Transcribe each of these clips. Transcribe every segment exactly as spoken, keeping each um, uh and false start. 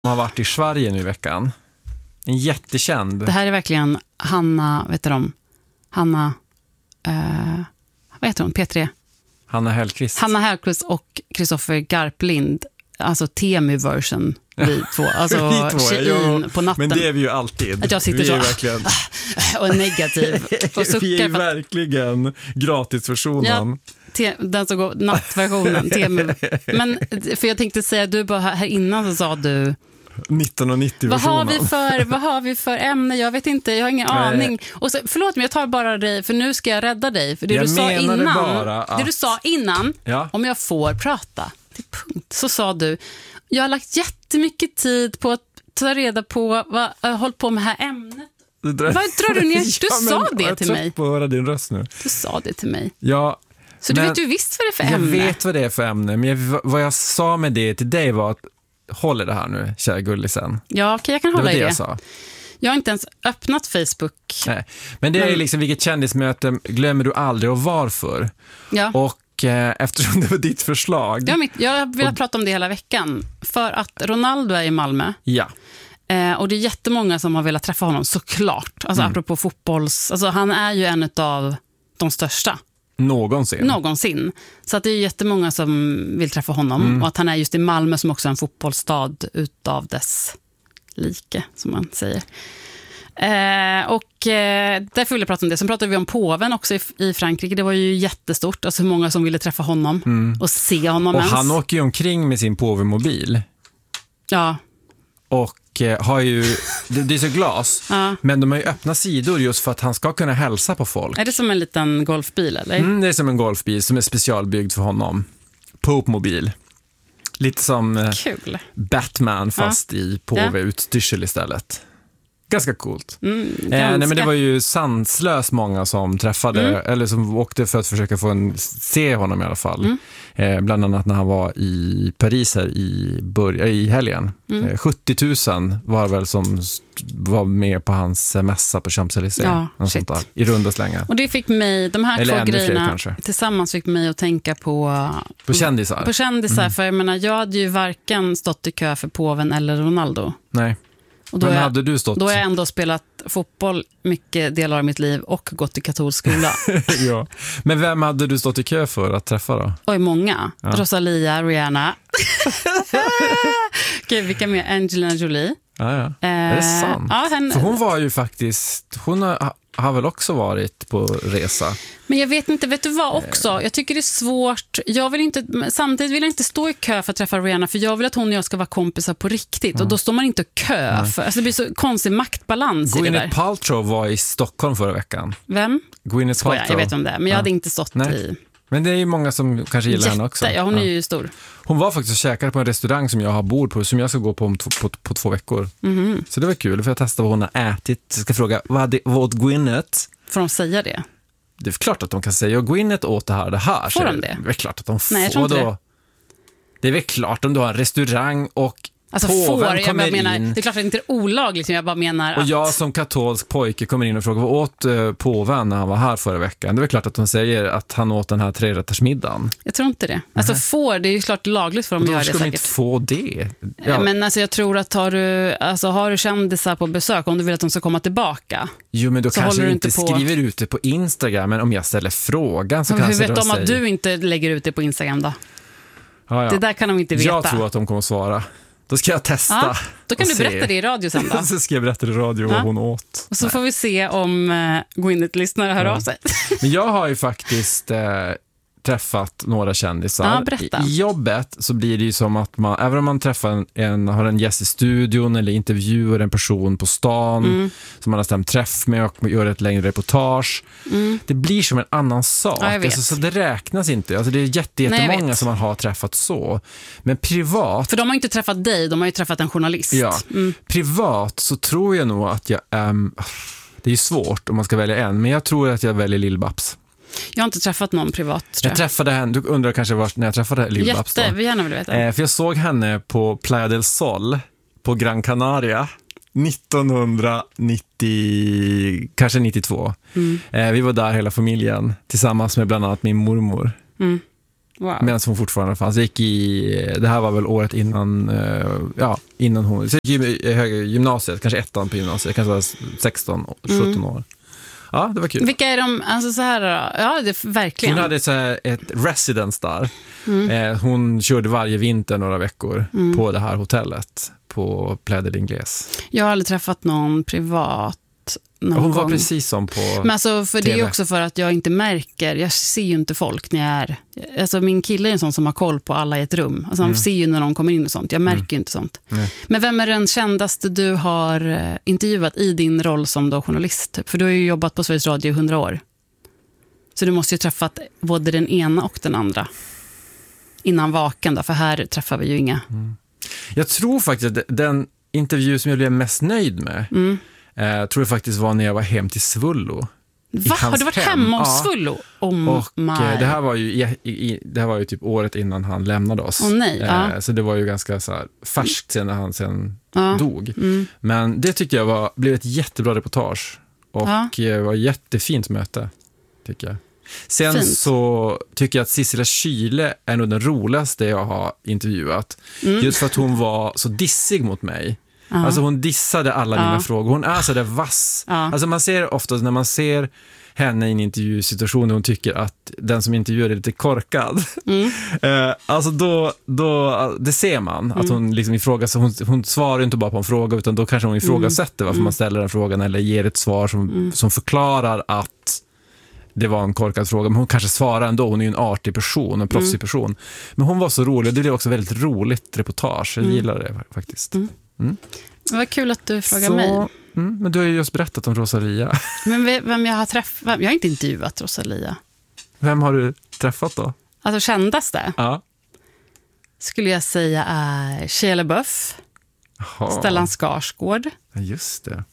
har varit i Sverige nu i veckan. En jättekänd. Det här är verkligen Hanna, vet du de? Hanna, eh, vad heter hon? P tre. Hanna Hellquist. Hanna Hellquist och Kristoffer Garplind. Alltså Temu-version. Vi två. Alltså vi två, Shein på natten. Men det är vi ju alltid. Att jag sitter vi så är verkligen... och är negativ. Och suckar vi är för... verkligen gratisversionen. Ja, den som går nattversionen. Temu. Men för jag tänkte säga, du bara här innan så sa du nitton nittio vad har versionen. vi för vad har vi för ämne? Jag vet inte, jag har ingen Nej. aning. Och så, förlåt men jag tar bara dig, för nu ska jag rädda dig, för det jag du sa innan, att... det du sa innan, ja. om jag får prata till punkt, så sa du, jag har lagt jättemycket tid på att ta reda på vad jag har hållit på med det här ämnet. Vad drar du ner? Du ja, sa men, det till mig. Jag på att höra din röst nu. Du sa det till mig. Ja. Så du vet ju visst vad det är för ämne. Jag vet vad det är för ämne, men jag, vad jag sa med det till dig var att håll det här nu, kära gullisen. Ja, okej, jag kan hålla det i det. Jag, sa. jag har inte ens öppnat Facebook. Nej. Men det är men... liksom vilket kändismöte glömmer du aldrig och varför. Ja. Och eh, eftersom det var ditt förslag. Ja, mitt, jag vill och... prata om det hela veckan. För att Ronaldo är i Malmö. Ja. Eh, och det är jättemånga som har velat träffa honom, såklart. Alltså mm. apropå fotbolls... Alltså han är ju en av de största. Någonsin. Någonsin. Så att det är jättemånga som vill träffa honom. Mm. Och att han är just i Malmö som också är en fotbollsstad utav dess like, som man säger. Eh, och eh, därför vill jag prata om det. Sen pratade vi om påven också i, i Frankrike. Det var ju jättestort. Alltså hur många som ville träffa honom mm. och se honom och ens. Han åker ju omkring med sin påvemobil. Ja. Och har ju, det, det är så glas, ja. Men de har ju öppna sidor just för att han ska kunna hälsa på folk. Är det som en liten golfbil eller? Mm, det är som en golfbil som är specialbyggd för honom. Pope-mobil. Lite som Kul. Batman fast ja. i påve-utstyrsel istället. Ganska coolt. Mm, ganska. Eh, nej, men det var ju sanslös många som träffade, mm. eller som åkte för att försöka få en, se honom i alla fall. Mm. Eh, bland annat när han var i Paris här i, börja, i helgen. Mm. Eh, sjuttio tusen var väl som var med på hans mässa på Champs-Élysées. Ja, sånt där, i runda slängar. Och det fick mig, de här eller två grejerna fler, tillsammans fick mig att tänka på på kändisar. På kändisar, mm. för jag menar, jag hade ju varken stått i kö för påven eller Ronaldo. Nej. Och då Men jag, hade du stått? Då har jag ändå spelat fotboll mycket delar av mitt liv och gått i katolsk skola. Ja. Men vem hade du stått i kö för att träffa då? Oj, många. Ja. Rosalia, Rihanna. Okej, vilka mer? Angelina Jolie. Ja, ja. Eh, är det sant? Ja, henne... För hon var ju faktiskt, hon har, har väl också varit på resa. Men jag vet inte, vet du vad också? Jag tycker det är svårt. Jag vill inte, samtidigt vill jag inte stå i kö för att träffa Rihanna, för jag vill att hon och jag ska vara kompisar på riktigt. Mm. Och då står man inte i kö. För, alltså det blir så konstig maktbalans i det där. Gwyneth Paltrow var i Stockholm förra veckan. Vem? Gwyneth Paltrow. Jag vet om det, men jag ja. hade inte stått Nej. i... Men det är ju många som kanske gillar Jätte, henne också. Ja, hon är ja. ju stor. Hon var faktiskt och käkade på en restaurang som jag har bord på, som jag ska gå på om t- på, på två veckor. Mm. Så det var kul, för jag testade vad hon har ätit. Jag ska fråga, vad åt Gwyneth? Får de säga det? Det är klart att de kan säga, och Gwyneth åt det här, det här. Får de det? Det är klart att de får. Nej, jag tror inte då. det. Det är väl klart om du har en restaurang och alltså påven får, jag kommer menar, in. det är klart att det inte är olagligt, jag bara menar och att... jag som katolsk pojke kommer in och frågar, vad åt uh, påven när han var här förra veckan? Det är väl klart att de säger att han åt den här trerättersmiddagen. Jag tror inte det. Alltså får, det är ju klart lagligt för dem att göra det säkert. Då ska de inte få det. Ja. Men alltså jag tror att har du, alltså, har du kändisar på besök, om du vill att de ska komma tillbaka. Jo, men då så kanske du inte på... skriver ut det på Instagram, men om jag ställer frågan så kanske de säger... Hur vet de att du inte lägger ut det på Instagram då? Ja, ja. Det där kan de inte veta. Jag tror att de kommer att svara. Då ska jag testa. Ja, då kan du se. berätta det i radio sen då. Så ska jag berätta det i radio vad ja. hon åt. Och så Nej. får vi se om uh, Gwyneth-lyssnare hör ja. av sig. Men jag har ju faktiskt eh, träffat några kändisar. Ja, berätta. I jobbet så blir det ju som att man, även om man träffar en, en har en gäst i studion eller intervjuar en person på stan mm. som man har stämt träff med och gör ett längre reportage. Mm. Det blir som en annan sak. Ja, alltså, så det räknas inte. Alltså, det är jätte, jättemånga Nej, som man har träffat så. Men privat... För de har ju inte träffat dig, de har ju träffat en journalist. Ja, mm. privat så tror jag nog att jag... Um, det är ju svårt om man ska välja en, men jag tror att jag väljer Lill-Babs. Jag har inte träffat någon privat, tror jag. Jag träffade henne, du undrar kanske var, när jag träffade Lill-Babs då. Jätte, vi gärna vill veta. Eh, för jag såg henne på Playa del Sol på Gran Canaria nittonhundranittio, kanske nittiotvå. Mm. Eh, vi var där hela familjen tillsammans med bland annat min mormor. Mm. Wow. Medan hon fortfarande fanns. Jag gick i, det här var väl året innan, ja, innan hon, så jag gick i gymnasiet, kanske ettan på gymnasiet, kanske var sexton, sjutton mm. år. Ja, det var kul. Vilka är de, alltså så här då? Ja, det är verkligen. Hon hade så här ett residence där. Mm. Eh, hon körde varje vinter några veckor mm. på det här hotellet på Playa del Ingles. Jag har aldrig träffat någon privat någon hon var gång. Precis som på Men alltså, för T V. det är också för att jag inte märker, jag ser ju inte folk när jag är, alltså min kille är en sån som har koll på alla i ett rum. Alltså han mm. ser ju när de kommer in och sånt, jag märker mm. ju inte sånt. Mm. Men vem är den kändaste du har intervjuat i din roll som då journalist? Typ? För du har ju jobbat på Sveriges Radio i hundra år. Så du måste ju träffat både den ena och den andra innan Vaken då, för här träffar vi ju inga. Mm. Jag tror faktiskt att den intervju som jag blev mest nöjd med mm. eh, tror jag faktiskt var när jag var hem till Svullo. Va? Har du varit hem. hemma hos ja. Svullo? Oh och eh, det här var ju i, i, det här var ju typ året innan han lämnade oss. Oh, nej. Eh, ja. Så det var ju ganska så här färskt sen när han sen ja. dog. Mm. Men det tyckte jag var, blev ett jättebra reportage och ja. var jättefint möte, tycker jag. Sen Fint. Så tycker jag att Sissela Kyle är nog den roligaste jag har intervjuat. Mm. Just för att hon var så dissig mot mig. Uh-huh. Alltså hon dissade alla uh-huh. mina frågor. Hon är så där vass. Uh-huh. Alltså man ser ofta när man ser henne i en intervjusituation där hon tycker att den som intervjuar är lite korkad. Mm. eh, alltså då, då, det ser man. Mm. Att hon liksom ifrågasätter, hon, hon svarar inte bara på en fråga utan då kanske hon ifrågasätter varför mm. man ställer den frågan eller ger ett svar som, mm. som förklarar att det var en korkad fråga, men hon kanske svarar ändå. Hon är ju en artig person, en proffsig mm. person. Men hon var så rolig, och det är också väldigt roligt reportage. Jag mm. gillar det faktiskt. Mm. Mm. Det var kul att du frågar så, mig. Mm, men du har ju just berättat om Rosalia. Men vem jag har träffat? Jag har inte intervjuat Rosalia. Vem har du träffat då? Alltså kändaste? Ja. Skulle jag säga är Shia LaBeouf, Stellan Skarsgård. Ja, just det.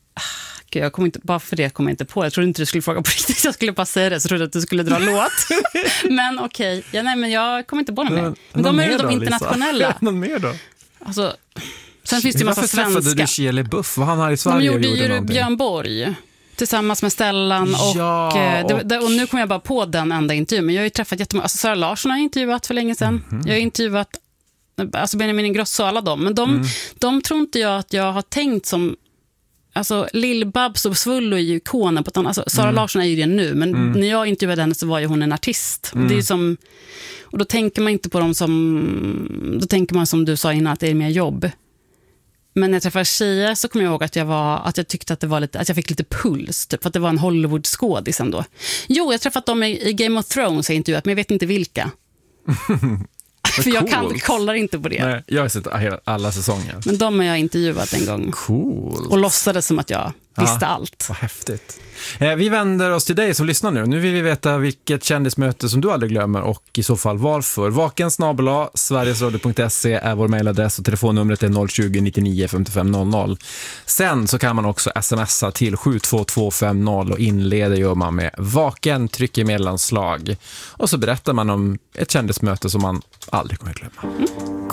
Gud, jag kom inte, bara för det kom jag inte på. Jag trodde inte du skulle fråga på riktigt. Jag skulle bara säga det, så trodde att du skulle dra låt. Men okej, okay. ja, nej, men jag kommer inte på något mer. Men de är ju de internationella. Någon mer då? Alltså, sen finns det ju massa svenska. Varför träffade du Shia LaBeouf? Vad han har i Sverige de gjorde, gjorde ju någonting. Björn Borg tillsammans med Stellan och, ja, och... Det, och nu kommer jag bara på den enda intervjun. Men jag har ju träffat jättemånga. Alltså Sara Larsson har jag intervjuat för länge sedan. Mm-hmm. Jag har intervjuat alltså Benjamin Ingrosso och alla dem. Men de, mm. de tror inte jag att jag har tänkt som... Alltså Lill-Babs och Svullo är ju ikonen på ett annat, alltså, Sara mm. Larsson är ju det nu, men mm. när jag intervjuade henne så var ju hon en artist. Mm. Och, det är som, och då tänker man inte på dem som, då tänker man som du sa innan att det är mer jobb. Men när jag träffade Shia så kommer jag ihåg att jag var, att jag tyckte att det var lite, att jag fick lite puls typ, för att det var en Hollywood-skådis ändå. Jo, jag har träffat dem i, i Game of Thrones har jag intervjuat, men jag vet inte vilka. För jag kan, kollar inte på det. Nej, jag har sett alla säsonger. Men de har jag intervjuat en gång. Cool. Och låtsades som att jag visste ja, allt. Vad häftigt. Eh, vi vänder oss till dig som lyssnar nu. Nu vill vi veta vilket kändismöte som du aldrig glömmer och i så fall varför. Vaken snabel-a sverigesradio punkt se är vår mejladress och telefonnumret är noll tjugo, nittionio, femtiofem noll noll. Sen så kan man också smsa till sju två två fem noll och inleder gör man med Vaken, trycker mellanslag. Och så berättar man om ett kändismöte som man aldrig kommer glömma. Mm.